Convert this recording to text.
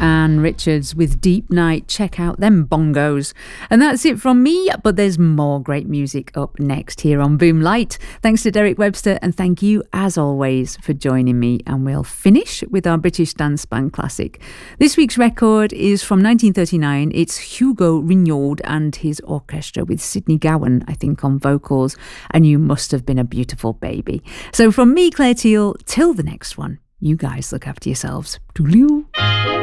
Ann Richards with Deep Night. Check out them bongos. And that's it from me, but there's more great music up next here on Boom Light. Thanks to Derek Webster, and thank you, as always, for joining me. And we'll finish with our British dance band classic. This week's record is from 1939. It's Hugo Rignaud and his orchestra with Sidney Gowan, I think, on vocals. And You Must Have Been a Beautiful Baby. So from me, Claire Teal, till the next one, you guys look after yourselves. Toodaloo.